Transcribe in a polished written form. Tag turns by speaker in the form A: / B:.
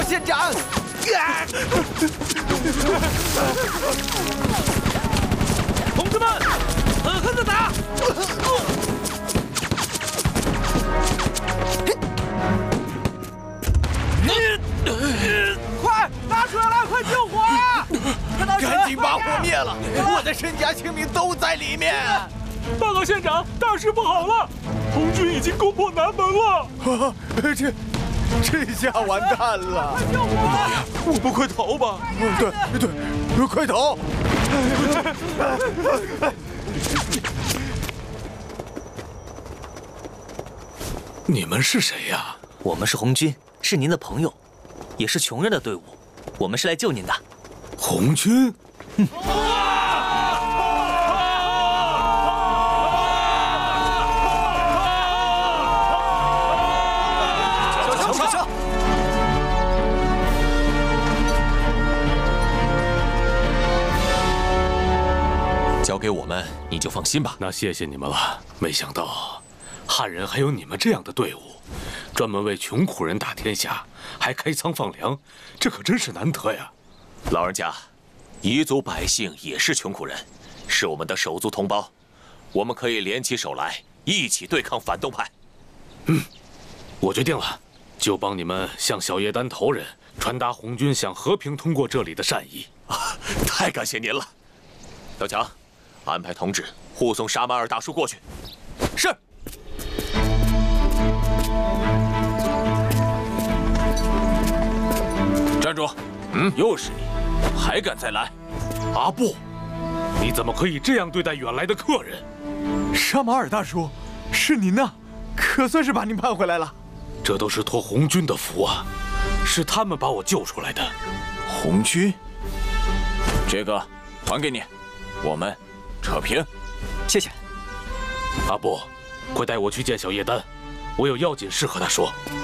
A: 县长！
B: 同志们，狠狠地打！
A: 快，拿水来，快救火啊！赶紧把火灭了！我的身家性命都在里面。
B: 报告县长，大事不好了，红军已经攻破南门了！
A: 这下完蛋了！
B: 快救火！我们快逃吧！
A: 对，快逃！
B: 你们是谁呀？
C: 我们是红军，是您的朋友，也是穷人的队伍。我们是来救您的。
B: 红军？
A: 小！
D: 交给我们，你就放心吧。
B: 那谢谢你们了。没想到汉人还有你们这样的队伍，专门为穷苦人打天下，还开仓放粮，这可真是难得呀！
D: 老人家，彝族百姓也是穷苦人，是我们的手足同胞，我们可以联起手来，一起对抗反动派。
B: 我决定了，就帮你们向小叶丹头人传达红军想和平通过这里的善意。
D: 太感谢您了，小强，安排同志护送沙马尔大叔过去。是。
E: 站住！又是你，还敢再来？
B: 阿布，你怎么可以这样对待远来的客人？
A: 沙马尔大叔，是您呐，可算是把您盼回来了。
B: 这都是托红军的福啊，是他们把我救出来的。
E: 红军，这个还给你，我们扯平。
C: 谢谢。
B: 阿布，快带我去见小叶丹，我有要紧事和他说。